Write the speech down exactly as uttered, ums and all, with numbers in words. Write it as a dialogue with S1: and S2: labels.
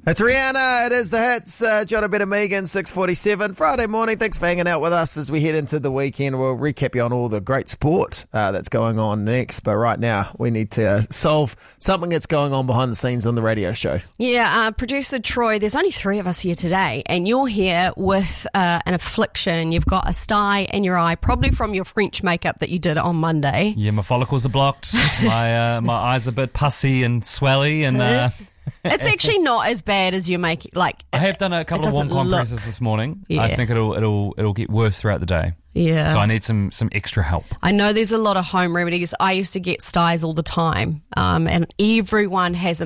S1: It's Rihanna. It is the hits. Uh, John Better Megan, six forty-seven. Friday morning. Thanks for hanging out with us as we head into the weekend. We'll recap you on all the great sport uh, that's going on next. But right now, we need to uh, solve something that's going on behind the scenes on the radio show.
S2: Yeah, uh, producer Troy, there's only three of us here today, and you're here with uh, an affliction. You've got a sty in your eye, probably from your French makeup that you did on Monday.
S3: Yeah, my follicles are blocked. my uh, my eyes are a bit pussy and swelly, and uh,
S2: it's actually not as bad as you make. Like
S3: I have done a couple of warm compresses look... this morning.
S2: Yeah.
S3: I think it'll it'll it'll get worse throughout the day.
S2: Yeah.
S3: So I need some some extra help.
S2: I know there's a lot of home remedies. I used to get styes all the time, um, and everyone has an